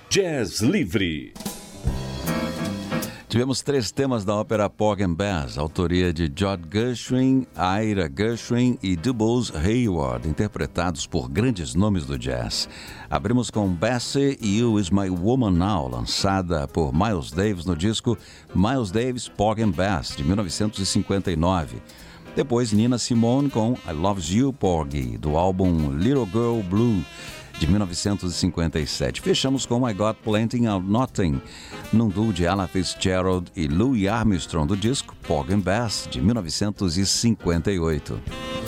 Jazz Livre. Tivemos 3 temas da ópera Porgy and Bess, autoria de George Gershwin, Ira Gershwin e Dubose Hayward, interpretados por grandes nomes do jazz. Abrimos com Bessie You Is My Woman Now, lançada por Miles Davis no disco Miles Davis Porgy and Bess, de 1959. Depois Nina Simone com I Loves You Porgy, do álbum Little Girl Blue, de 1957. Fechamos com I Got Plenty of Nothing, num duo de Ella Fitzgerald e Louis Armstrong, do disco Porgy and Bess, de 1958.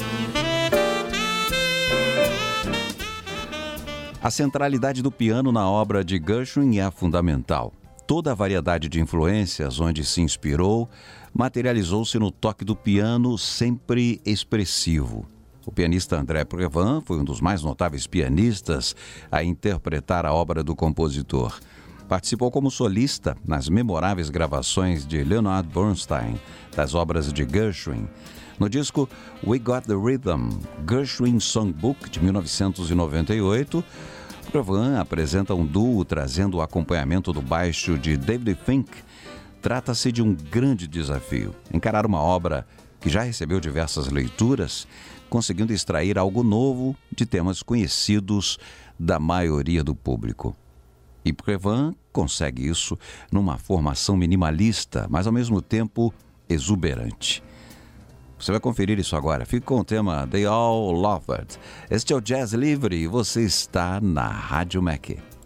A centralidade do piano na obra de Gershwin é fundamental. Toda a variedade de influências onde se inspirou materializou-se no toque do piano, sempre expressivo. O pianista André Previn foi um dos mais notáveis pianistas a interpretar a obra do compositor. Participou como solista nas memoráveis gravações de Leonard Bernstein, das obras de Gershwin. No disco We Got the Rhythm, Gershwin Songbook, de 1998, Previn apresenta um duo trazendo o acompanhamento do baixo de David Fink. Trata-se de um grande desafio, encarar uma obra que já recebeu diversas leituras, conseguindo extrair algo novo de temas conhecidos da maioria do público. E Previn consegue isso numa formação minimalista, mas ao mesmo tempo exuberante. Você vai conferir isso agora. Fique com o tema They All Love It. Este é o Jazz Livre e você está na Rádio Mac.